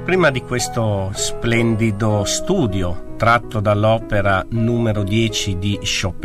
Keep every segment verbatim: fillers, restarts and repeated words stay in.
Prima di questo splendido studio tratto dall'opera numero dieci di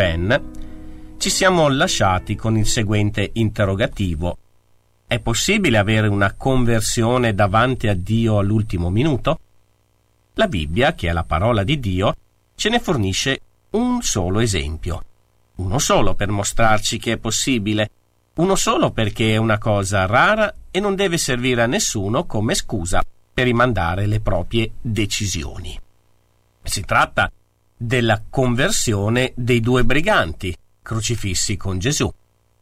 Chopin, ci siamo lasciati con il seguente interrogativo: è possibile avere una conversione davanti a Dio all'ultimo minuto? La Bibbia, che è la parola di Dio, ce ne fornisce un solo esempio. Uno solo per mostrarci che è possibile. Uno solo perché è una cosa rara e non deve servire a nessuno come scusa per rimandare le proprie decisioni. Si tratta della conversione dei due briganti crocifissi con Gesù.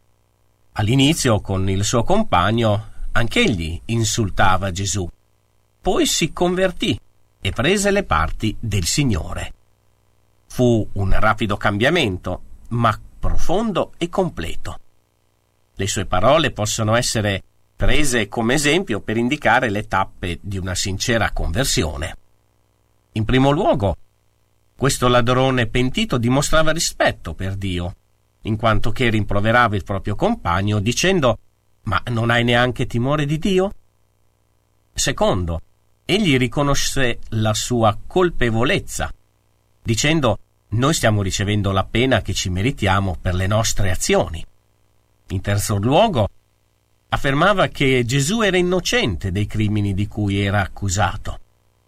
All'inizio, con il suo compagno, anch'egli insultava Gesù. Poi si convertì e prese le parti del Signore. Fu un rapido cambiamento, ma profondo e completo. Le sue parole possono essere prese come esempio per indicare le tappe di una sincera conversione. In primo luogo, questo ladrone pentito dimostrava rispetto per Dio, in quanto che rimproverava il proprio compagno dicendo: «Ma non hai neanche timore di Dio?» Secondo, egli riconosce la sua colpevolezza, dicendo: «Noi stiamo ricevendo la pena che ci meritiamo per le nostre azioni». In terzo luogo, affermava che Gesù era innocente dei crimini di cui era accusato.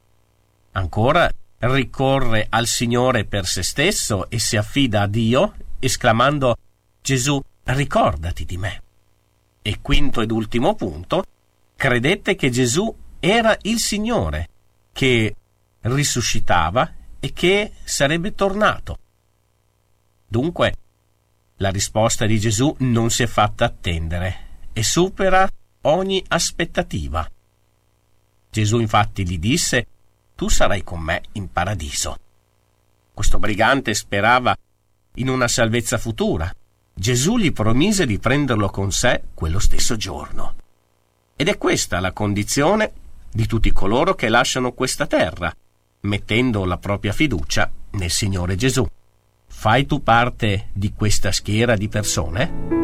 Ancora, ricorre al Signore per se stesso e si affida a Dio, esclamando: «Gesù, ricordati di me». E quinto ed ultimo punto, credette che Gesù era il Signore, che risuscitava e che sarebbe tornato. Dunque, la risposta di Gesù non si è fatta attendere e supera ogni aspettativa. Gesù infatti gli disse: «Tu sarai con me in paradiso». Questo brigante sperava in una salvezza futura. Gesù gli promise di prenderlo con sé quello stesso giorno. Ed è questa la condizione di tutti coloro che lasciano questa terra, mettendo la propria fiducia nel Signore Gesù. Fai tu parte di questa schiera di persone?